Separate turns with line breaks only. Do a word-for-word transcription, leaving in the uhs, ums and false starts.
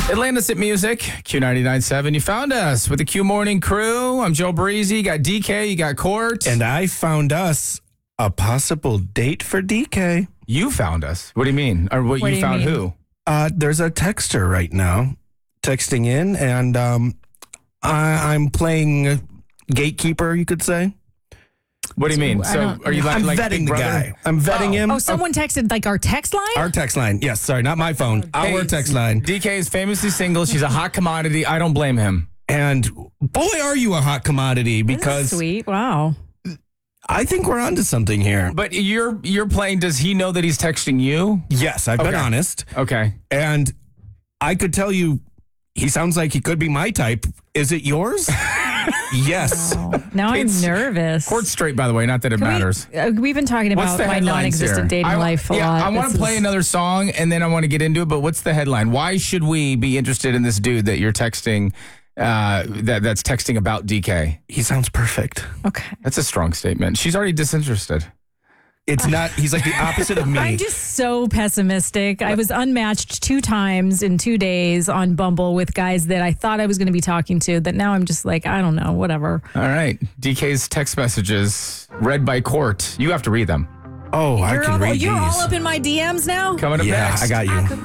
Atlantis at Music, Q ninety-nine point seven. You found us with the Q Morning Crew. I'm Joe Breezy. You got D K, you got Court.
And I found us a possible date for D K.
You found us. What do you mean? Or what,
What do
you
you
found
mean?
who?
Uh, there's a texter right now texting in, and um, I, I'm playing gatekeeper, you could say.
What do you mean?
I
So
don't-
are you like,
I'm
like
vetting
Big
the
Brother?
guy. I'm vetting
Oh.
him.
Oh, someone texted like our text line?
Our text line. Yes, sorry, not my phone.
Hey,
Our text line.
D K is famously single. She's a hot commodity. I don't blame him.
And boy, are you a hot commodity,
This is
because
sweet. Wow.
I think we're onto something here.
But you're you're playing. Does he know that he's texting you?
Yes, I've been
Okay.
honest.
Okay.
And I could tell you, he sounds like he could be my type. Is it yours? Yes.
Now I'm
It's-
nervous.
Court straight, by the way. Not that it
Can we-
matters.
uh, we've been talking
What's
about
the
my
headlines
non-existent
here?
dating
I,
life a
yeah,
lot.
I want
This
to play
is-
another song and then I want to get into it. But what's the headline? Why should we be interested in this dude that you're texting? Uh, that that's texting about D K.
He sounds perfect.
Okay.
That's a strong statement. She's already disinterested.
It's not, he's like the opposite of me.
I'm just so pessimistic. I was unmatched two times in two days on Bumble with guys that I thought I was going to be talking to, that now I'm just like, I don't know, whatever.
All right. D K's text messages read by Court. You have to read them.
oh, I
You're,
can
all,
read
you're
these.
all up in my D Ms now?
Coming up
Yeah,
next.
I got you.